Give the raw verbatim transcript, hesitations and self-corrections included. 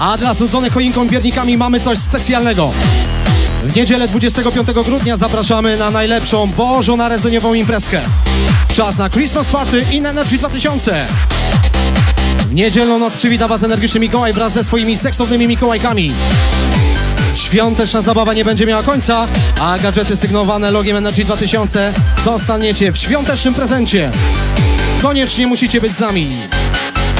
A dla znudzonych choinką piernikami mamy coś specjalnego. W niedzielę dwudziestego piątego grudnia zapraszamy na najlepszą bożonarodzeniową imprezkę. Czas na Christmas Party in Energy dwa tysiące. W niedzielną noc przywita Was energiczny Mikołaj wraz ze swoimi seksownymi Mikołajkami. Świąteczna zabawa nie będzie miała końca, a gadżety sygnowane logiem Energy dwa tysiące dostaniecie w świątecznym prezencie. Koniecznie musicie być z nami.